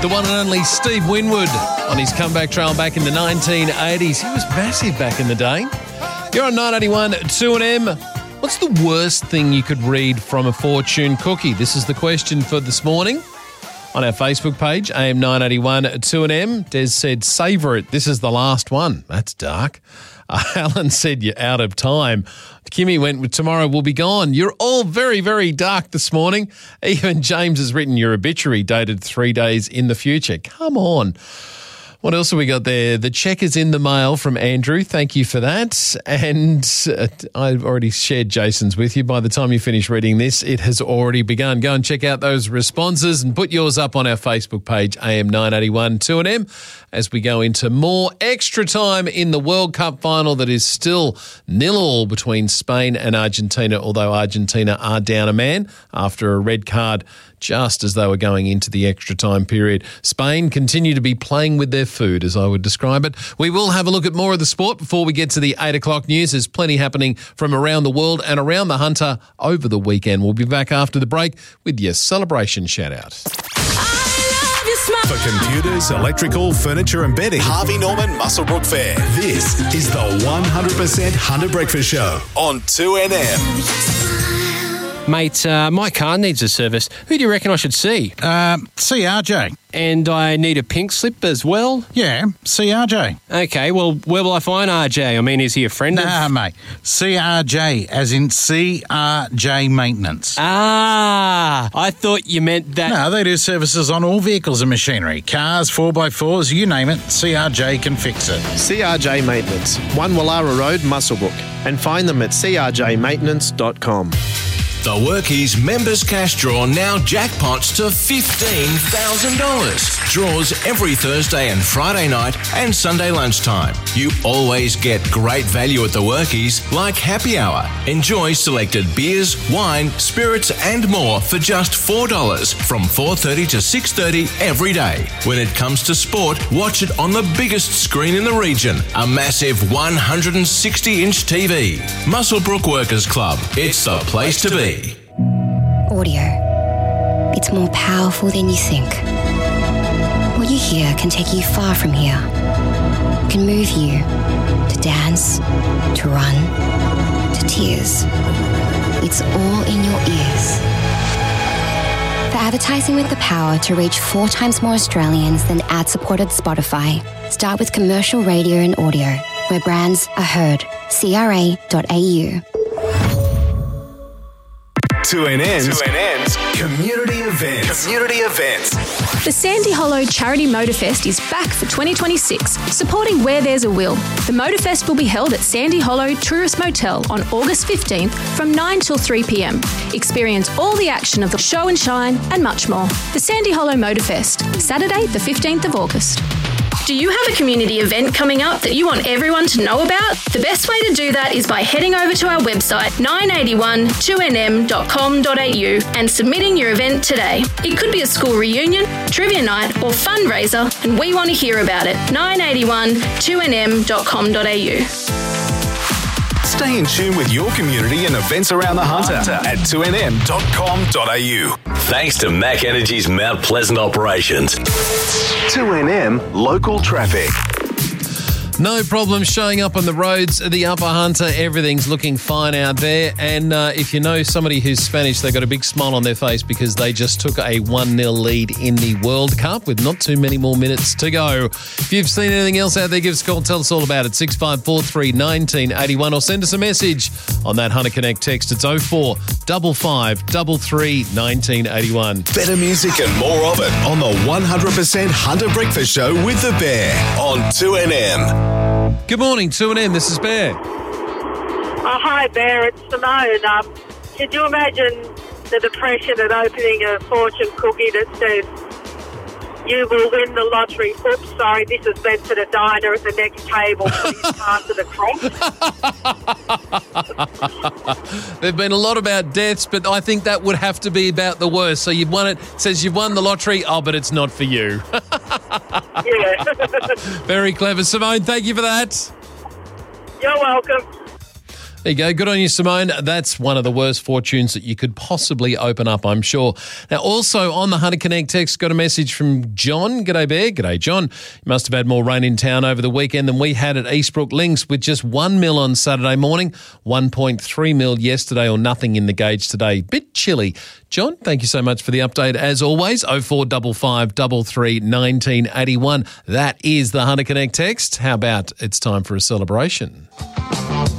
The one and only Steve Winwood on his comeback trail back in the 1980s. He was massive back in the day. You're on 981 2AM. What's the worst thing you could read from a fortune cookie? This is the question for this morning. On our Facebook page, AM 981 2AM, Des said, savour it. This is the last one. That's dark. Alan said, you're out of time. Kimmy went with tomorrow will be gone. You're all very, very dark this morning. Even James has written your obituary dated 3 days in the future. Come on. What else have we got there? The check is in the mail from Andrew. Thank you for that. And I've already shared Jason's with you. By the time you finish reading this, it has already begun. Go and check out those responses and put yours up on our Facebook page, AM 981 2AM, as we go into more extra time in the World Cup final that is still 0-0 between Spain and Argentina, although Argentina are down a man after a red card just as they were going into the extra time period. Spain continue to be playing with their food, as I would describe it. We will have a look at more of the sport before we get to the 8 o'clock news. There's plenty happening from around the world and around the Hunter over the weekend. We'll be back after the break with your celebration shout-out. For computers, electrical, furniture and bedding, Harvey Norman Muswellbrook Fair. This is the 100% Hunter Breakfast Show on 2NM. Mate, my car needs a service. Who do you reckon I should see? CRJ. And I need a pink slip as well? Yeah, CRJ. Okay, well, where will I find RJ? I mean, is he a friend Nah, mate. CRJ, as in CRJ Maintenance. Ah, I thought you meant that... No, they do services on all vehicles and machinery. Cars, 4x4s, you name it, CRJ can fix it. CRJ Maintenance, 1 Wallara Road, Muswellbrook. And find them at crjmaintenance.com. The Workies Members Cash Draw now jackpots to $15,000. Draws every Thursday and Friday night and Sunday lunchtime. You always get great value at the Workies, like happy hour. Enjoy selected beers, wine, spirits and more for just $4 from 4:30 to 6:30 every day. When it comes to sport, watch it on the biggest screen in the region, a massive 160-inch TV. Muswellbrook Workers Club. It's the place to be. Audio. It's more powerful than you think. What you hear can take you far from here. It can move you to dance, to run, to tears. It's all in your ears. For advertising with the power to reach 4 times more Australians than ad-supported Spotify, start with commercial radio and audio, where brands are heard. CRA.au. 2NN's Community Events. The Sandy Hollow Charity Motorfest is back for 2026, supporting Where There's a Will. The Motorfest will be held at Sandy Hollow Tourist Motel on August 15th from 9 till 3 p.m. Experience all the action of the show and shine and much more. The Sandy Hollow Motorfest, Saturday the 15th of August. Do you have a community event coming up that you want everyone to know about? The best way to do that is by heading over to our website 981-2nm.com.au and submitting your event today. It could be a school reunion, trivia night or fundraiser, and we want to hear about it. 981-2nm.com.au. Stay in tune with your community and events around the Hunter at 2nm.com.au. Thanks to Mac Energy's Mount Pleasant operations. 2NM Local Traffic. No problem showing up on the roads of the Upper Hunter. Everything's looking fine out there. And if you know somebody who's Spanish, they've got a big smile on their face because they just took a 1-0 lead in the World Cup with not too many more minutes to go. If you've seen anything else out there, give us a call. Tell us all about it. 6543 1981 or send us a message on that Hunter Connect text. It's 04 55 33 1981. Better music and more of it on the 100% Hunter Breakfast Show with The Bear on 2NM. Good morning, 2NM. This is Bear. Oh, hi, Bear. It's Simone. Could you imagine the depression at opening a fortune cookie that says, you will win the lottery. Oops, sorry, this is Bedford a diner at the next table. Please pass it across. There've been a lot about deaths, but I think that would have to be about the worst. So you've won it. Says you've won the lottery. Oh, but it's not for you. Yeah. Very clever, Simone. Thank you for that. You're welcome. There you go. Good on you, Simone. That's one of the worst fortunes that you could possibly open up, I'm sure. Now, also on the Hunter Connect text, got a message from John. G'day, Bear. G'day, John. You must have had more rain in town over the weekend than we had at Eastbrook Links, with just 1 mil on Saturday morning, 1.3 mil yesterday, or nothing in the gauge today. Bit chilly. John, thank you so much for the update. As always, 0455 33 1981. That is the Hunter Connect text. How about it's time for a celebration?